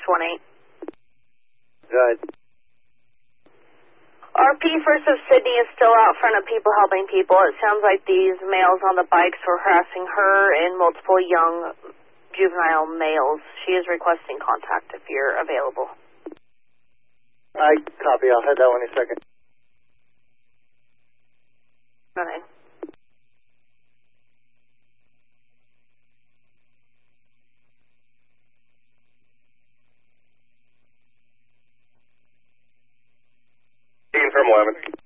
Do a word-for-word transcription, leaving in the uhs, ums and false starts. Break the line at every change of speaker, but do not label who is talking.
one eight.
Good.
R P First of Sydney is still out front of people helping people. It sounds like these males on the bikes were harassing her and multiple young juvenile males. She is requesting contact if you're available.
I copy. I'll head that one in a second.
Okay.
Confirm eleven.